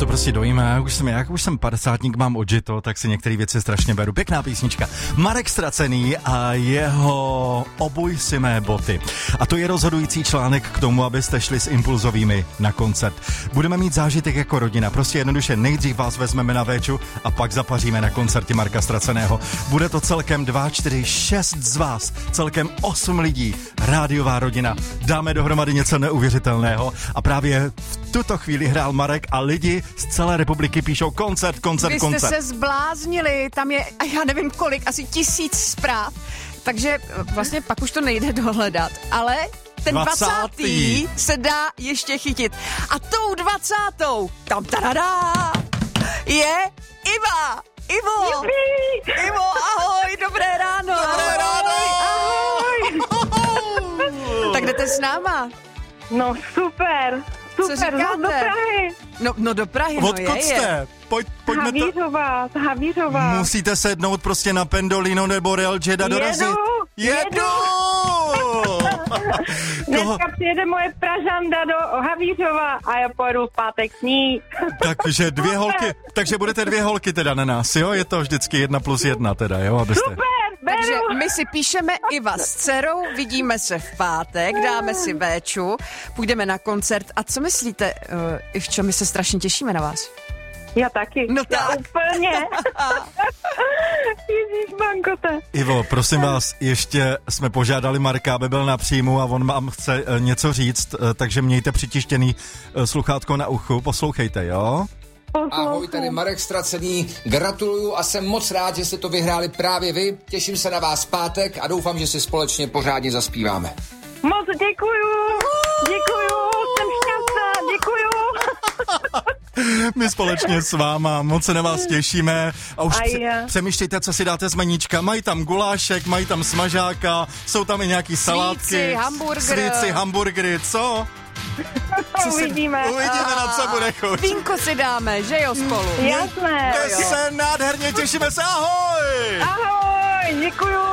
to prostě dojíme, už jsem padesátník, mám odžito, tak si některé věci strašně beru. Pěkná písnička. Marek Ztracený a jeho Obuj si mé boty. A to je rozhodující článek k tomu, abyste šli s Impulzovými na koncert. Budeme mít zážitek jako rodina, prostě jednoduše nejdřív vás vezmeme na véču a pak zapaříme na koncertě Marka Ztraceného. Bude to celkem 2, 4, 6 z vás, celkem 8 lidí, rádiová rodina. Dáme dohromady něco neuvěřitelného a právě v tuto chvíli hrál Marek a lidi z celé republiky píšou koncert. Vy jste se zbláznili, tam je, já nevím kolik, asi 1000 zpráv, takže vlastně pak už to nejde dohledat, ale ten 20. se dá ještě chytit. A tou 20. tam tadadá, je Iva. Ivo, ahoj, dobré ráno. Dobré ráno. Ahoj. Tak jdete s náma? No super, Co říkáte? do Prahy. No do Prahy, Odkud jste? Pojďme Havířová. Musíte sednout prostě na Pendolino nebo Real Jeda dorazit. Jedu! Dneska přijede moje Pražanda do Havířova a já pojedu v pátek s ní. Takže 2 holky, takže budete 2 holky teda na nás, jo? Je to vždycky 1+1 teda, jo? Abyste... Super, Takže my si píšeme Iva s dcerou, vidíme se v pátek, dáme si véču, půjdeme na koncert. A co myslíte, Ivčo, my se strašně těšíme na vás. Já taky. No já tak. úplně. Ježíš bankote. Ivo, prosím vás, ještě jsme požádali Marka, aby byl na příjmu a on vám chce něco říct, takže mějte přitištěný sluchátko na uchu, poslouchejte, jo? Ahoj, tady Marek Ztracený, gratuluju a jsem moc rád, že jste to vyhráli právě vy. Těším se na vás v pátek a doufám, že si společně pořádně zaspíváme. Moc děkuju, jsem šťastná, děkuju. My společně s váma, moc se na vás těšíme a už přemýšlejte, co si dáte z meníčka. Mají tam gulášek, mají tam smažáka, jsou tam i nějaký salátky, svíci, hamburgery, co? Uvidíme, na co bude chuť. Vínko si dáme, že jo, spolu? Jasné. Se nádherně, těšíme se, ahoj! Ahoj, děkuju.